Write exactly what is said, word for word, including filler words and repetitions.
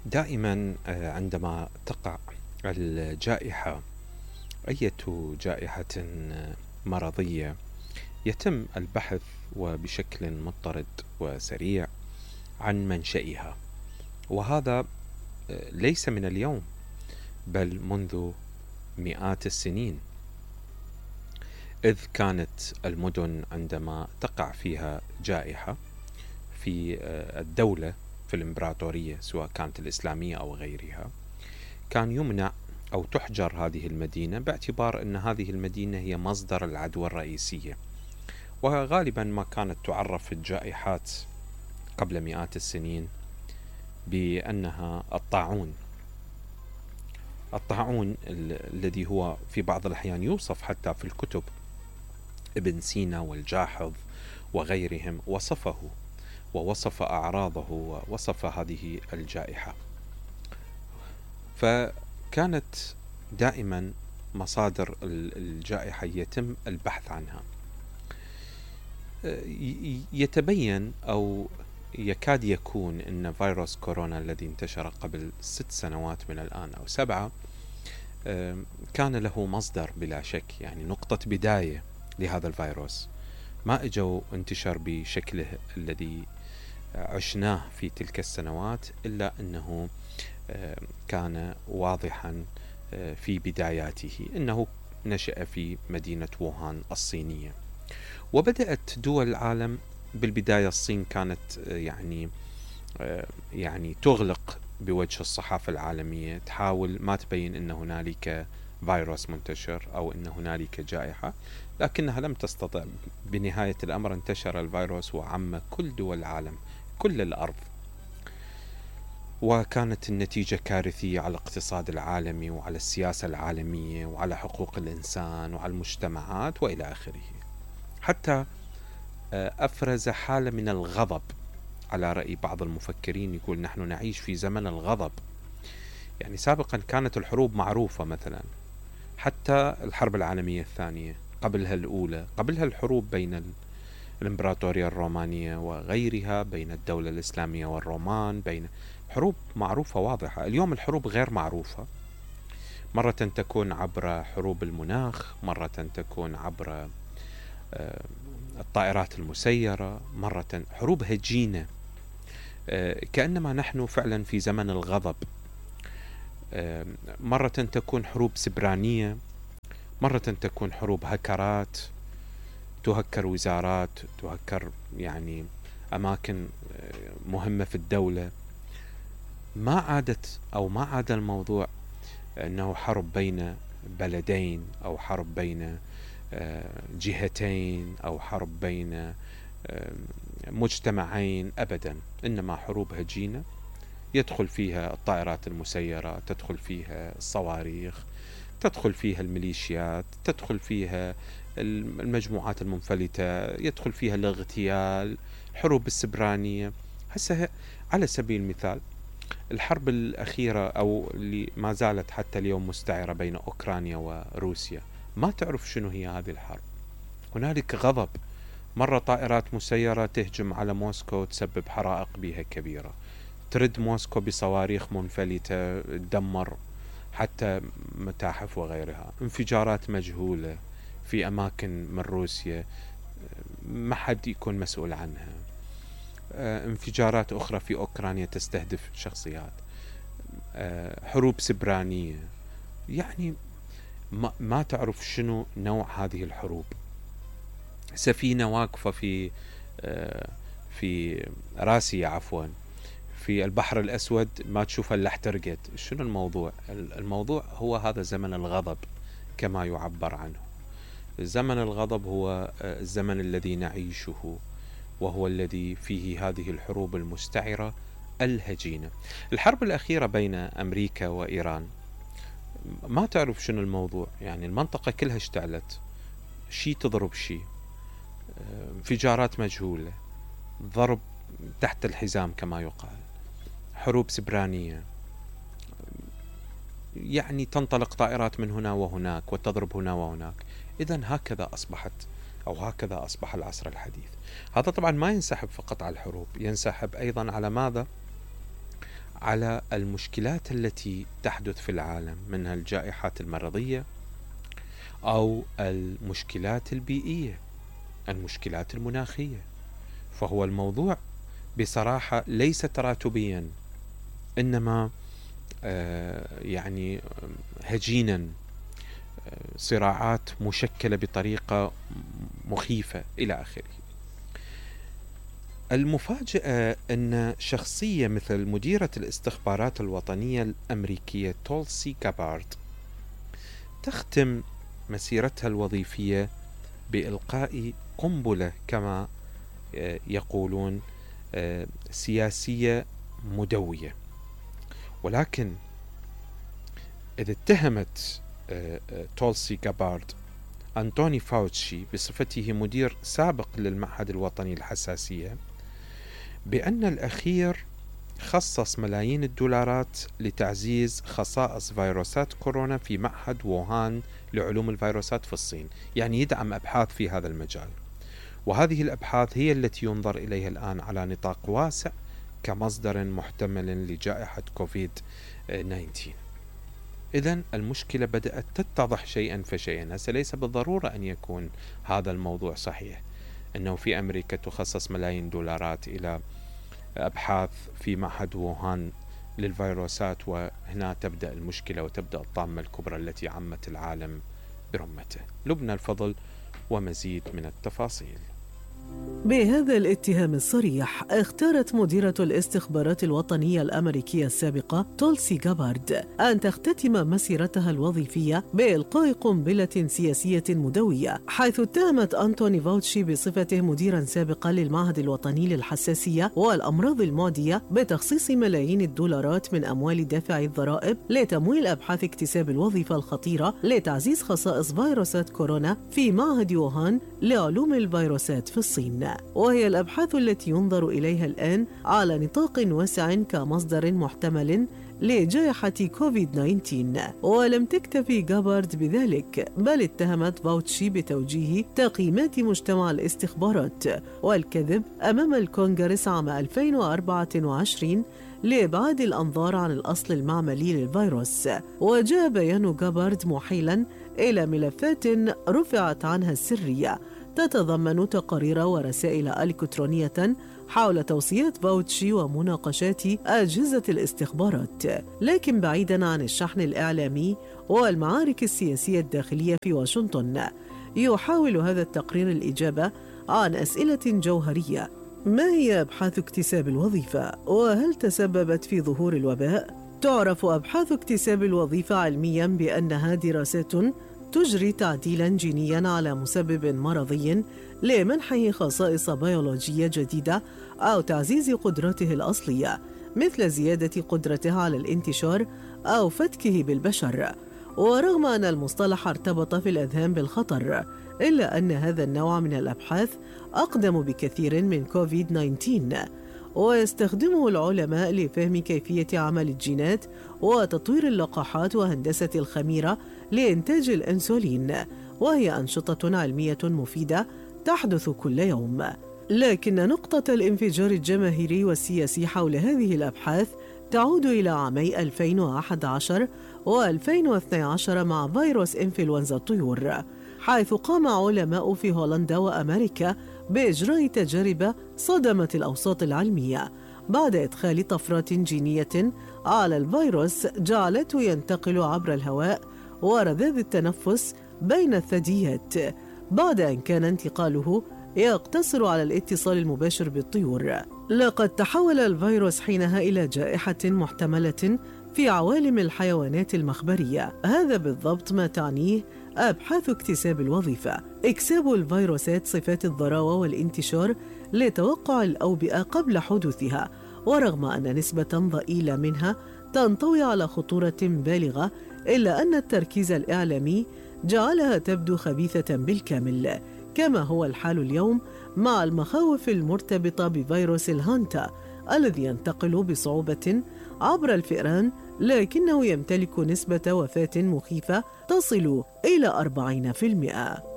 دائما آه، عندما تقع الجائحة، أية جائحة آه، مرضية، يتم البحث وبشكل مضطرد وسريع عن منشئها. وهذا آه، ليس من اليوم، بل منذ مئات السنين، إذ كانت المدن عندما تقع فيها جائحة في آه، الدولة، في الإمبراطورية سواء كانت الإسلامية أو غيرها، كان يمنع أو تحجر هذه المدينة باعتبار أن هذه المدينة هي مصدر العدوى الرئيسية. وغالبا ما كانت تعرف الجائحات قبل مئات السنين بأنها الطاعون. الطاعون الذي هو في بعض الأحيان يوصف حتى في الكتب، ابن سينا والجاحظ وغيرهم وصفه ووصف أعراضه ووصف هذه الجائحة. فكانت دائما مصادر الجائحة يتم البحث عنها. يتبين أو يكاد يكون أن فيروس كورونا الذي انتشر قبل ست سنوات من الآن أو سبعة كان له مصدر بلا شك، يعني نقطة بداية لهذا الفيروس. ما اجوا انتشر بشكله الذي عشناه في تلك السنوات، إلا أنه كان واضحا في بداياته أنه نشأ في مدينة ووهان الصينية. وبدأت دول العالم، بالبداية الصين كانت يعني يعني تغلق بوجه الصحافة العالمية، تحاول ما تبين أن هنالك فيروس منتشر أو أن هنالك جائحة، لكنها لم تستطع. بنهاية الأمر انتشر الفيروس وعم كل دول العالم، كل الأرض، وكانت النتيجة كارثية على الاقتصاد العالمي وعلى السياسة العالمية وعلى حقوق الإنسان وعلى المجتمعات وإلى آخره. حتى أفرز حالة من الغضب، على رأي بعض المفكرين يقول نحن نعيش في زمن الغضب. يعني سابقا كانت الحروب معروفة، مثلا حتى الحرب العالمية الثانية، قبلها الأولى، قبلها الحروب بين الإمبراطورية الرومانية وغيرها، بين الدولة الإسلامية والرومان، بين حروب معروفة واضحة. اليوم الحروب غير معروفة، مرة تكون عبر حروب المناخ، مرة تكون عبر الطائرات المسيرة، مرة حروب هجينة، كأنما نحن فعلا في زمن الغضب. مرة تكون حروب سبرانية، مرة تكون حروب هكرات، تهكر وزارات، تهكر يعني أماكن مهمة في الدولة. ما عادت أو ما عاد الموضوع أنه حرب بين بلدين أو حرب بين جهتين أو حرب بين مجتمعين، أبدا، إنما حروب هجينة يدخل فيها الطائرات المسيرة، تدخل فيها الصواريخ، تدخل فيها الميليشيات، تدخل فيها المجموعات المنفلتة، يدخل فيها الاغتيال، حروب السبرانية. هسه على سبيل المثال الحرب الأخيرة أو اللي ما زالت حتى اليوم مستعرة بين أوكرانيا وروسيا، ما تعرف شنو هي هذه الحرب. هنالك غضب، مرة طائرات مسيرة تهجم على موسكو تسبب حرائق بها كبيرة، ترد موسكو بصواريخ منفلتة تدمر حتى متاحف وغيرها، انفجارات مجهولة في أماكن من روسيا ما حد يكون مسؤول عنها، انفجارات أخرى في أوكرانيا تستهدف شخصيات، حروب سبرانية. يعني ما, ما تعرف شنو نوع هذه الحروب. سفينة واقفة في في راسيا عفوا في البحر الأسود ما تشوفها إلا احترقت. شنو الموضوع؟ الموضوع هو هذا زمن الغضب كما يعبر عنه. زمن الغضب هو الزمن الذي نعيشه، وهو الذي فيه هذه الحروب المستعرة الهجينة. الحرب الأخيرة بين أمريكا وإيران ما تعرف شنو الموضوع، يعني المنطقة كلها اشتعلت، شي تضرب شي، انفجارات مجهولة، ضرب تحت الحزام كما يقال، حروب سبرانية، يعني تنطلق طائرات من هنا وهناك وتضرب هنا وهناك. إذن هكذا أصبحت أو هكذا أصبح العصر الحديث. هذا طبعا ما ينسحب فقط على الحروب، ينسحب أيضا على ماذا؟ على المشكلات التي تحدث في العالم، منها الجائحات المرضية أو المشكلات البيئية، المشكلات المناخية. فهو الموضوع بصراحة ليس تراتبيا، إنما يعني هجينا، صراعات مشكلة بطريقة مخيفة إلى آخره. المفاجأة أن شخصية مثل مديرة الاستخبارات الوطنية الأمريكية تولسي جابارد تختم مسيرتها الوظيفية بإلقاء قنبلة كما يقولون سياسية مدوية. ولكن إذا اتهمت تولسي جابارد أنتوني فاوتشي بصفته مدير سابق للمعهد الوطني للحساسية بأن الأخير خصص ملايين الدولارات لتعزيز خصائص فيروسات كورونا في معهد ووهان لعلوم الفيروسات في الصين، يعني يدعم أبحاث في هذا المجال، وهذه الأبحاث هي التي ينظر إليها الآن على نطاق واسع كمصدر محتمل لجائحة كوفيد تسعة عشر. إذن المشكلة بدأت تتضح شيئا فشيئا. هسه ليس بالضرورة أن يكون هذا الموضوع صحيح، أنه في أمريكا تخصص ملايين دولارات إلى أبحاث في معهد ووهان للفيروسات، وهنا تبدأ المشكلة وتبدأ الطامة الكبرى التي عمت العالم برمته. لبنى الفضل ومزيد من التفاصيل. بهذا الاتهام الصريح اختارت مديرة الاستخبارات الوطنية الأمريكية السابقة تولسي جابارد أن تختتم مسيرتها الوظيفية بإلقاء قنبلة سياسية مدوية، حيث اتهمت أنتوني فاوتشي بصفته مديرا سابقا للمعهد الوطني للحساسية والأمراض المعدية بتخصيص ملايين الدولارات من أموال دافعي الضرائب لتمويل أبحاث اكتساب الوظيفة الخطيرة لتعزيز خصائص فيروسات كورونا في معهد ووهان لعلوم الفيروسات في الصين، وهي الأبحاث التي ينظر إليها الآن على نطاق واسع كمصدر محتمل لجائحة كوفيد تسعة عشر. ولم تكتفي جابارد بذلك، بل اتهمت فاوتشي بتوجيه تقييمات مجتمع الاستخبارات والكذب أمام الكونغرس عام ألفين وأربعة وعشرين لإبعاد الأنظار عن الأصل المعملي للفيروس. وجاء بيان جابارد محيلاً إلى ملفات رفعت عنها السرية تتضمن تقارير ورسائل إلكترونية حول توصيات فاوتشي ومناقشات أجهزة الاستخبارات. لكن بعيداً عن الشحن الإعلامي والمعارك السياسية الداخلية في واشنطن، يحاول هذا التقرير الإجابة عن أسئلة جوهرية: ما هي أبحاث اكتساب الوظيفة؟ وهل تسببت في ظهور الوباء؟ تعرف أبحاث اكتساب الوظيفة علمياً بأنها دراسات تجري تعديلاً جينياً على مسبب مرضي لمنحه خصائص بيولوجية جديدة أو تعزيز قدراته الأصلية، مثل زيادة قدرته على الانتشار أو فتكه بالبشر. ورغم أن المصطلح ارتبط في الأذهان بالخطر، إلا أن هذا النوع من الأبحاث أقدم بكثير من كوفيد تسعة عشر، ويستخدمه العلماء لفهم كيفية عمل الجينات وتطوير اللقاحات وهندسة الخميرة لإنتاج الأنسولين، وهي أنشطة علمية مفيدة تحدث كل يوم. لكن نقطة الانفجار الجماهيري والسياسي حول هذه الأبحاث تعود إلى عامي ألفين وأحد عشر وألفين واثني عشر مع فيروس إنفلونزا الطيور، حيث قام علماء في هولندا وأمريكا بإجراء تجارب صدمت الأوساط العلمية بعد إدخال طفرات جينية على الفيروس جعلته ينتقل عبر الهواء ورذاذ التنفس بين الثدييات، بعد أن كان انتقاله يقتصر على الاتصال المباشر بالطيور. لقد تحول الفيروس حينها إلى جائحة محتملة في عوالم الحيوانات المخبرية. هذا بالضبط ما تعنيه أبحاث اكتساب الوظيفة: إكساب الفيروسات صفات الضراوة والانتشار لتوقع الأوبئة قبل حدوثها، ورغم أن نسبة ضئيلة منها تنطوي على خطورة بالغة، إلا أن التركيز الإعلامي جعلها تبدو خبيثة بالكامل، كما هو الحال اليوم مع المخاوف المرتبطة بفيروس الهانتا الذي ينتقل بصعوبة عبر الفئران، لكنه يمتلك نسبة وفاة مخيفة تصل إلى أربعين بالمئة.